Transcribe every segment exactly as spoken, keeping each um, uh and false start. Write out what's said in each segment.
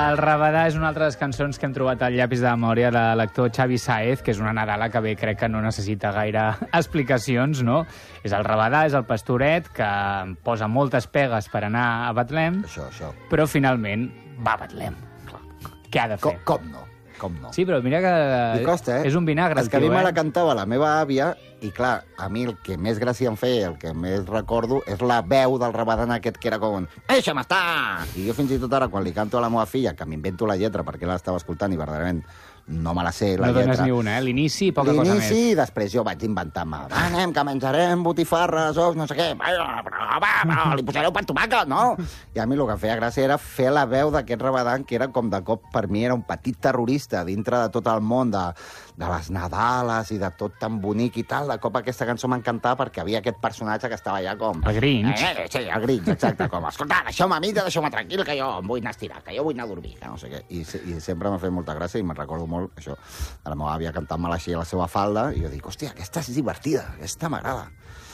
El Rabadà és una altra de les cançons que hem trobat al llapis de memòria de l'actor Xavi Sáez, que és una Nadala que bé crec que no necessita gaire explicacions, no? És el Rabadà, és el pastoret, que posa moltes pegues per anar a Betlem, Això, això. però finalment va a Betlem. Què ha de fer? Com, com no? Com no? Sí, però mira que Li costa, eh? és un vinagre, És que a el mi tio, me la eh? cantava la meva àvia i, clar, a mi el que més gràcia em feia, el que més recordo, és la veu del Rabadán aquest, que era com un «Deixa'm estar!» I jo fins i tot ara, quan li canto a la meva filla, que m'invento la lletra perquè l'estava escoltant i verdaderament no me la sé, la No lletra. dones ni una, eh? L'inici i poca cosa més. L'inici, i després jo vaig inventar-me. Va, anem, que menjarem botifarres, ous, no sé què. Va, va, va, va, li posareu pa tomàquet, no? I a mi el que feia gràcia era fer la veu d'aquest Rabadán, que era com de cop, per mi, era un petit terrorista dintre de tot el món, de, de les Nadales i de tot tan bonic i tal. De cop aquesta cançó m'encantava perquè havia aquest personatge que estava allà com... El Grinch. Eh, sí, el Grinch, exacte. Com, escolta, deixeu-me a mi, deixeu-me tranquil, que jo em vull anar a estirar, que jo vull anar a dormir, que no sé què. I, i sempre m'ha fet molta gràcia i me'n recordo molt, això, de la meva àvia cantant-me així a la seva falda, i jo dic, hòstia, aquesta és divertida, aquesta m'agrada.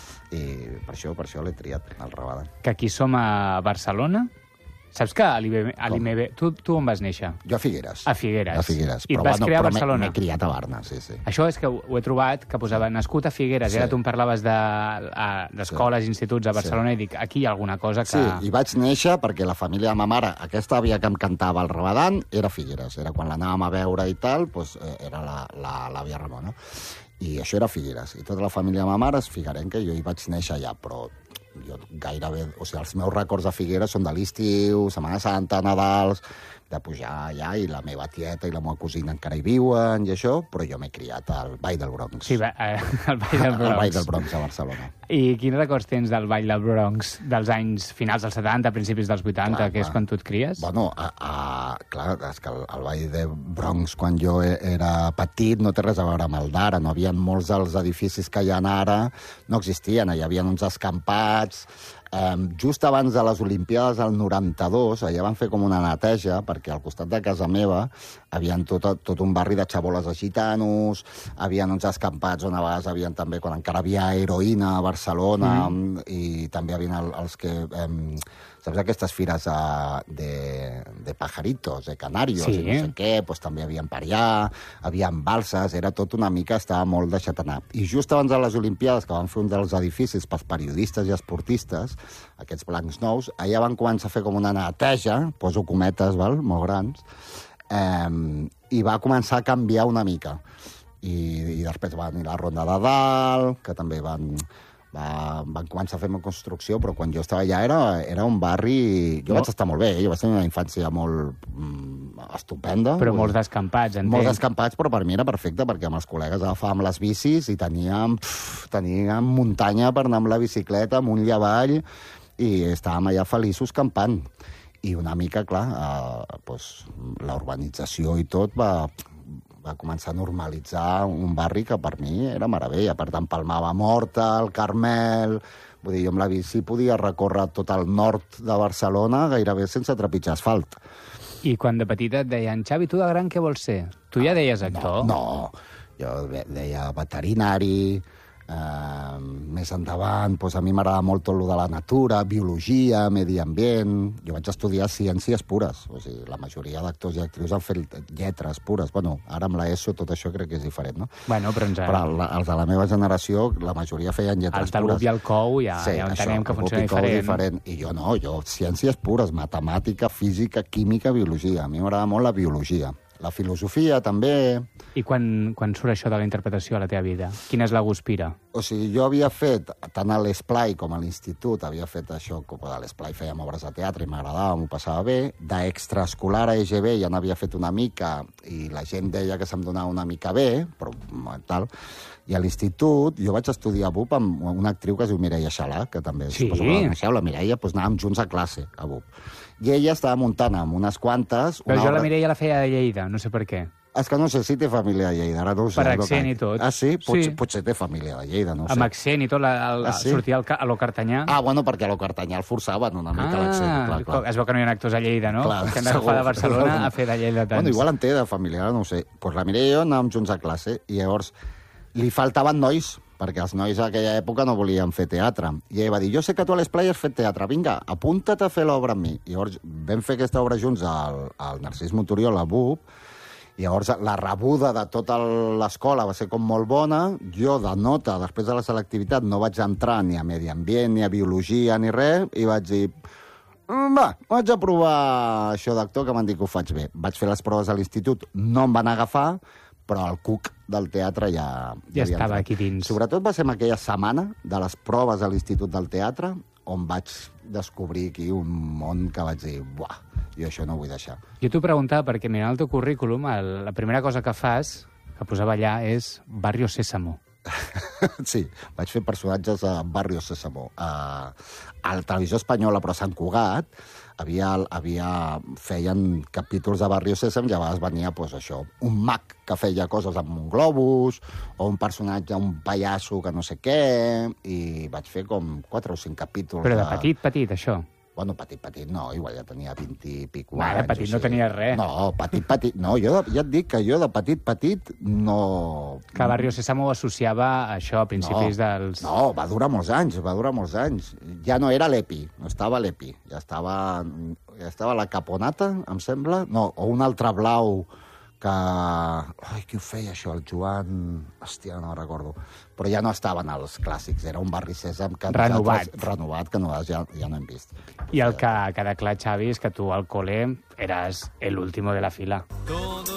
I per això, per això l'he triat, el Rabadán. Que aquí som a Barcelona. Saps que a l'I M B... Tu, tu on vas néixer? Jo a Figueres. A Figueres. A Figueres. I et però, vas bueno, crear a però Barcelona. m'he criat a Barna, sí, sí. Això és que ho, ho he trobat, que posava nascut a Figueres, Sí. i ara tu em parlaves d'escoles, de, sí. instituts a Barcelona, sí. I dic, aquí hi ha alguna cosa que... Sí, i vaig néixer perquè la família de ma mare, aquesta àvia que em cantava el Rabadán, era Figueres. Era quan l'anàvem a veure i tal, doncs, era l'àvia Ramona. I això era Figueres. I tota la família de ma mare és figuerenca, i jo hi vaig néixer allà, però jo gairebé... O sigui, els meus records de Figueres són de l'estiu, Setmana Santa, Nadals, de pujar allà, i la meva tieta i la meva cosina encara hi viuen, i això, però jo m'he criat al Ball del Bronx. Sí, va, eh, el Ball del Bronx. El Ball del Bronx a Barcelona. I quins records tens del Ball del Bronx dels anys finals dels setanta, principis dels vuitanta, Clar, que és clar. quan tu et cries? Bueno, a, a, clar, és que el, el Ball de Bronx, quan jo era petit, no té res a veure amb el d'ara. No havia molts dels edificis que hi ha ara, no existien. Hi havia uns escampats. Um, just abans de les Olimpiades del noranta-dos, allà van fer com una neteja, perquè al costat de casa meva havien tot, tot un barri de xaboles de gitanos, havien uns escampats on a vegades havien també, quan encara havia heroïna a Barcelona, mm. i també havien el, els que... Um, saps aquestes fires a, de, de pajaritos, de canarios, Sí. i no sé què, doncs també havien per allà, havien balses, era tot una mica, estava molt deixat anar. I just abans de les Olimpiades, que van fer un dels edificis pels periodistes i esportistes, aquests blancs nous, allà van començar a fer com una neteja, poso cometes, val, molt grans, eh, i va començar a canviar una mica. I, i després va venir la Ronda de Dalt, que també van... Va, van començar a fer una construcció, però quan jo estava allà era, era un barri... Jo No. vaig estar molt bé, eh? Jo vaig tenir una infància molt mm, estupenda. Però Vull molts dir, descampats, entenc. molts descampats, però per mi era perfecte, perquè amb els col·legues agafàvem les bicis i teníem, pff, teníem muntanya per anar amb la bicicleta, amunt i avall, i estàvem allà feliços campant. I una mica, clar, eh, doncs, la urbanització i tot va... va començar a normalitzar un barri que per mi era meravella. Per tant, Palmava Morta, el Carmel... Vull dir, jo amb la bici podia recórrer tot el nord de Barcelona gairebé sense trepitjar asfalt. I quan de petita et deien, Xavi, tu de gran què vols ser? Tu ja deies actor? No, jo de- deia veterinari, eh, més endavant, doncs a mi m'agrada molt tot lo de la natura, biologia, medi ambient... Jo vaig estudiar ciències pures, o sigui, la majoria d'actors i actrius han fet lletres pures. Bueno, ara amb l'ESO tot això crec que és diferent, no? Bueno, però ens... Però la, els de la meva generació, la majoria feien lletres El tallup pures. i el cou ja, Sí, ja això, entenem que el funciona Bupi Cou diferent. diferent. I jo no, jo ciències pures, matemàtica, física, química, biologia. A mi m'agrada molt la biologia. La filosofia, també. I quan, quan surt això de la interpretació a la teva vida? Quina és la guspira? O sigui, jo havia fet, tant a l'Esplai com a l'institut, havia fet això, com a l'Esplai fèiem obres de teatre i m'agradava, m'ho passava bé. D'extraescolar a E G B ja n'havia fet una mica i la gent deia que se'm donava una mica bé, però tal. I a l'institut jo vaig estudiar a B U P amb una actriu que es diu Mireia Xalà, que també Sí? suposo que la coneixeu, la Mireia, doncs anàvem junts a classe a B U P. I ella estava muntant amb unes quantes... Però una jo la obra- Mireia la feia de Lleida, no sé per què. És que no sé si té família de Lleida, ara no ho sé. Per no accent cal. i tot. Ah, sí? Potser, Sí. potser té família de Lleida, no ho sé. Amb accent i tot, la, el, Ah, sí? sortia el, ca- a lo cartanyà. Ah, bueno, perquè a lo cartanyà el forçaven una mica l'accent. Clar, clar. es veu que no hi ha actors a Lleida, no? Clar, que hem d'agafar de segur. Barcelona a fer de Lleida tants. Bueno, igual en té de familiar, no ho sé. Pues la Mireia i jo anàvem junts a classe i llavors li faltaven nois perquè els nois d'aquella època no volien fer teatre. I ell va dir, jo sé que tu a les playes has fet teatre, vinga, apunta't a fer l'obra amb mi. I llavors vam fer aquesta obra junts al, al Narcís Monturiol, a B U P, i llavors la rebuda de tota l'escola va ser com molt bona. Jo, de nota, després de la selectivitat, no vaig entrar ni a medi ambient, ni a biologia, ni res, i vaig dir, va, vaig a provar això d'actor, que m'han dit que ho faig bé. Vaig fer les proves a l'institut, no em van agafar, però el cuc del teatre ja... Ja, ja estava aquí dins. Sobretot va ser en aquella setmana de les proves a l'Institut del Teatre on vaig descobrir aquí un món que vaig dir, buah, jo això no ho vull deixar. Jo t'ho preguntava perquè mirant el teu currículum, el, la primera cosa que fas, que posava allà, és Barrio Sésamo. Sí, vaig fer personatges a Barrio Sésamo. A, a la televisió espanyola, però a Sant Cugat, havia, havia, feien capítols de Barrio Sésamo, i a vegades venia, pues, això, un mag que feia coses amb un globus, o un personatge, un pallasso que no sé què, i vaig fer com quatre o cinc capítols. Però de petit, petit, això? Bueno, petit, petit, no, igual ja tenia vint i pico anys. Petit no tenia res. No, petit, petit, no, jo de, ja et dic que jo de petit, petit, no... Que Barrio Sésamo ho associava a això, a principis no, dels... No, va durar molts anys, va durar molts anys. Ja no era l'Epi, no estava l'Epi, ja estava, ja estava la Caponata, em sembla, no, o un altre blau que... Ai, qui ho feia, això? El Joan... Hòstia, no recordo. Però ja no estaven els clàssics, era un Barri Sèsam que renovat. renovat, que nosaltres ja, ja no hem vist. I el que queda clar, Xavi, és que tu al col·le eres el último de la fila. Todo